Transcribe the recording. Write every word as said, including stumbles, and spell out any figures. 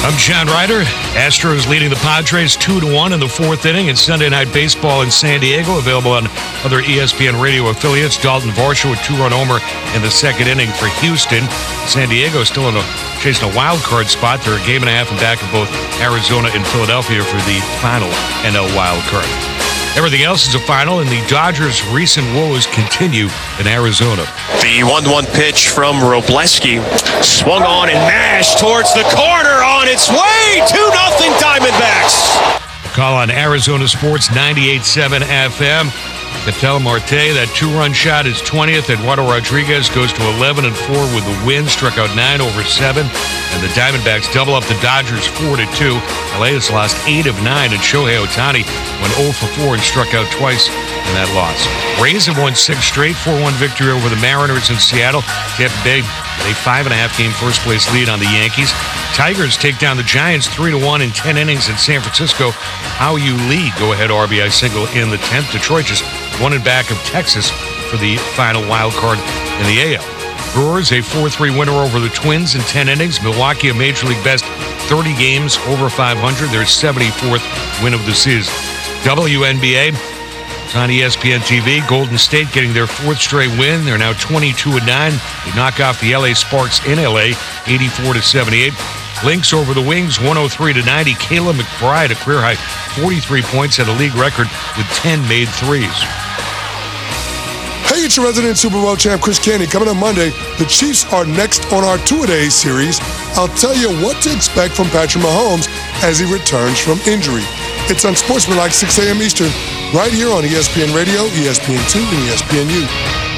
I'm John Ryder. Astros leading the Padres two to one in the fourth inning in Sunday Night Baseball in San Diego. Available on other E S P N radio affiliates. Dalton Varsho a two-run homer in the second inning for Houston. San Diego still in a, chasing a wild card spot. They're a game and a half in back of both Arizona and Philadelphia for the final N L wild card. Everything else is a final, and the Dodgers' recent woes continue in Arizona. The one one pitch from Robleski. Swung on and mashed towards the corner on its way. two nothing Diamondbacks. Call on Arizona Sports ninety-eight point seven F M. Ketel Marte, that two-run shot is twentieth. Eduardo Rodriguez goes to eleven and four with the win, struck out nine over seven. And the Diamondbacks double up the Dodgers four to two. L A has lost eight of nine, and Shohei Ohtani went oh for four and struck out twice in that loss. Rays have won six straight, four one victory over the Mariners in Seattle. Tampa Bay a five and a half game first place lead on the Yankees. Tigers take down the Giants three to one in ten innings in San Francisco. How you lead go-ahead R B I single in the tenth. Detroit just one in back of Texas for the final wild card in the A L. Brewers a four three winner over the Twins in ten innings. Milwaukee a Major League best thirty games over five hundred. Their seventy-fourth win of the season. W N B A. It's on E S P N T V. Golden State getting their fourth straight win. They're now twenty-two and nine. They knock off the L A Sparks in L A, eighty-four to seventy-eight. Lynx over the Wings, one oh three to ninety. Kayla McBride, a career high forty-three points, at a league record with ten made threes. Hey, it's your resident Super Bowl champ, Chris Canty. Coming on Monday, the Chiefs are next on our two-a-days series. I'll tell you what to expect from Patrick Mahomes as he returns from injury. It's Unsportsmanlike, six a.m. Eastern, right here on E S P N Radio, E S P N two, and E S P N U.